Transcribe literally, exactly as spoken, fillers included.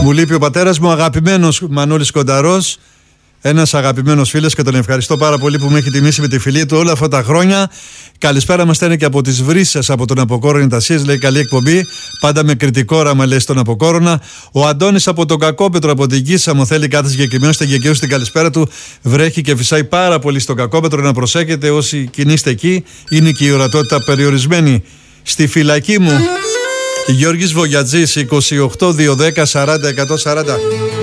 Μου λείπει ο πατέρας μου, αγαπημένος Μανώλης Κονταρός. Ένας αγαπημένος φίλος και τον ευχαριστώ πάρα πολύ που με έχει τιμήσει με τη φιλή του όλα αυτά τα χρόνια. Καλησπέρα μας στέλνει και από τις Βρύσσες, από τον Αποκόρονα Τασίες. Λέει καλή εκπομπή. Πάντα με κριτικό όραμα, λέει στον Αποκόρονα. Ο Αντώνης από τον Κακόπετρο, από την Κίσα, μου θέλει κάθε συγκεκριμένο στην Γεκαίου στην καλησπέρα του. Βρέχει και φυσάει πάρα πολύ στον Κακόπετρο. Να προσέχετε όσοι κινείστε εκεί. Είναι και η ορατότητα περιορισμένη. Στη φυλακή μου, Γιώργης Βογιατζής, είκοσι οκτώ δύο δέκα σαράντα εκατόν σαράντα.